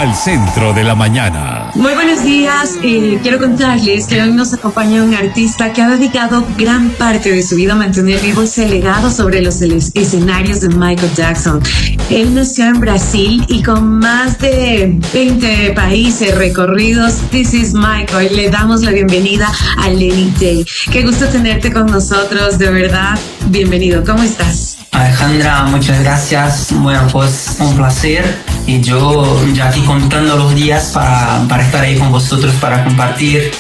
al centro de la mañana. Muy buenos días. Quiero contarles que hoy nos acompaña un artista que ha dedicado gran parte de su vida a mantener vivo ese legado sobre los escenarios de Michael Jackson. Él nació en Brasil y con más de 20 países recorridos, This is Michael. Le damos la bienvenida a Lenny Day. Qué gusto tenerte con nosotros, de verdad. Bienvenido. ¿Cómo estás? Alejandra, muchas gracias. Bueno, pues un placer. Y yo ya aquí contando los días para estar ahí con vosotros, para compartir